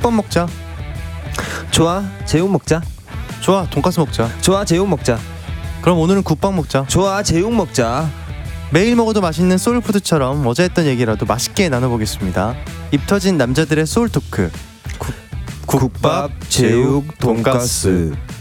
국밥 먹자. 좋아, 제육 먹자. 좋아, 돈가스 먹자. 좋아, 제육 먹자. 그럼 오늘은 국밥 먹자. 좋아, 제육 먹자. 매일 먹어도 맛있는 소울푸드처럼 어제 했던 얘기라도 맛있게 나눠보겠습니다. 입 터진 남자들의 소울 토크. 국밥, 제육, 돈가스.